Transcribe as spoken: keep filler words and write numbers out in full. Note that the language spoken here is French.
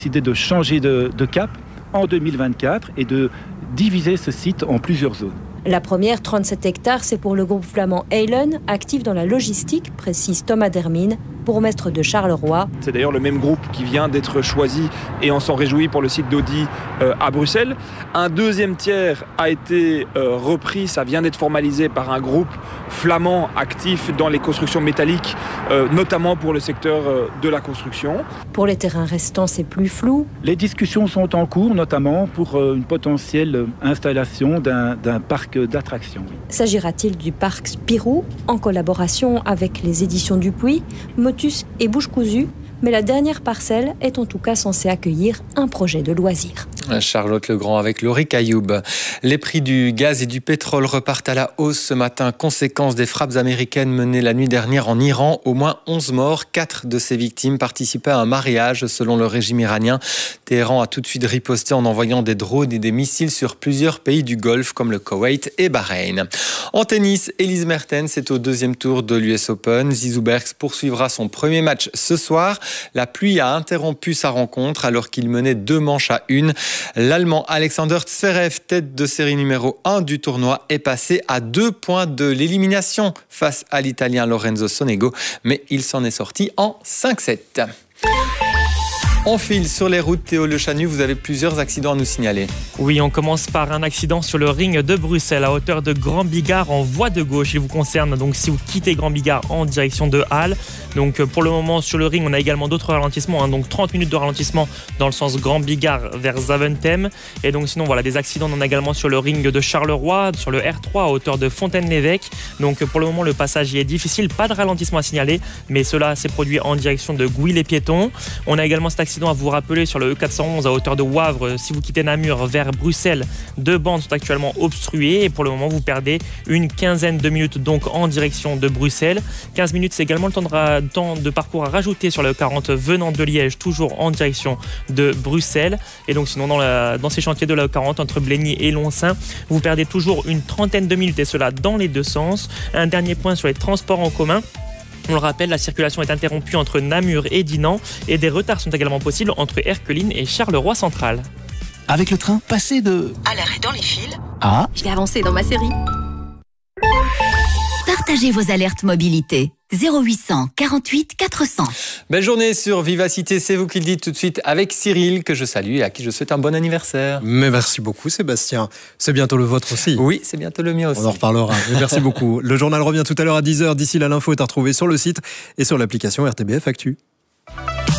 décidé de changer de, de cap en deux mille vingt-quatre et de diviser ce site en plusieurs zones. La première, trente-sept hectares, c'est pour le groupe flamand Heylen, actif dans la logistique, précise Thomas Dermine, bourgmestre de Charleroi. C'est d'ailleurs le même groupe qui vient d'être choisi et on s'en réjouit pour le site d'Audi euh, à Bruxelles. Un deuxième tiers a été euh, repris, ça vient d'être formalisé par un groupe flamand actif dans les constructions métalliques, euh, notamment pour le secteur euh, de la construction. Pour les terrains restants, c'est plus flou. Les discussions sont en cours, notamment pour euh, une potentielle installation d'un, d'un parc d'attractions. S'agira-t-il du parc Spirou, en collaboration avec les éditions Dupuis, Motus et Bouche Cousue? Mais la dernière parcelle est en tout cas censée accueillir un projet de loisirs. Charlotte Legrand avec Laurie Cailloub. Les prix du gaz et du pétrole repartent à la hausse ce matin. Conséquence des frappes américaines menées la nuit dernière en Iran. Au moins onze morts. Quatre de ces victimes participaient à un mariage selon le régime iranien. Téhéran a tout de suite riposté en envoyant des drones et des missiles sur plusieurs pays du Golfe comme le Koweït et Bahreïn. En tennis, Elise Mertens est au deuxième tour de l'U S Open. Zizou Bergs poursuivra son premier match ce soir. La pluie a interrompu sa rencontre alors qu'il menait deux manches à une. L'Allemand Alexander Zverev, tête de série numéro un du tournoi, est passé à deux points de l'élimination face à l'Italien Lorenzo Sonego, mais il s'en est sorti en cinq sept. On file sur les routes. Théo Le Chanu, vous avez plusieurs accidents à nous signaler. Oui, on commence par un accident sur le ring de Bruxelles à hauteur de Grand Bigard en voie de gauche. Il vous concerne donc si vous quittez Grand Bigard en direction de Halle. Donc pour le moment sur le ring, on a également d'autres ralentissements, hein, donc trente minutes de ralentissement dans le sens Grand Bigard vers Zaventem. Et donc sinon voilà, des accidents on en a également sur le ring de Charleroi, sur le R trois à hauteur de Fontaine-l'Évêque. Donc pour le moment le passage y est difficile, pas de ralentissement à signaler, mais cela s'est produit en direction de Gouy-les-Piétons. On a également cet accident à vous rappeler sur le E quatre cent onze à hauteur de Wavre. Si vous quittez Namur vers Bruxelles, deux bandes sont actuellement obstruées et pour le moment vous perdez une quinzaine de minutes donc en direction de Bruxelles. quinze minutes, c'est également le temps de, temps de parcours à rajouter sur le E quarante venant de Liège, toujours en direction de Bruxelles. Et donc sinon dans, la, dans ces chantiers de la E quarante entre Blény et Loncin, vous perdez toujours une trentaine de minutes et cela dans les deux sens. Un dernier point sur les transports en commun. On le rappelle, la circulation est interrompue entre Namur et Dinan et des retards sont également possibles entre Erqueline et Charleroi Central. Avec le train, passez de... à l'arrêt dans les fils. Ah. Je vais avancer dans ma série. Partagez vos alertes mobilité. zéro huit cent quarante-huit quatre cents. Belle journée sur Vivacité, c'est vous qui le dites tout de suite avec Cyril, que je salue et à qui je souhaite un bon anniversaire. Mais merci beaucoup Sébastien. C'est bientôt le vôtre aussi. Oui, c'est bientôt le mien aussi. On en reparlera. Mais merci beaucoup. Le journal revient tout à l'heure à dix heures. D'ici là, l'info est à retrouver sur le site et sur l'application R T B F Actu.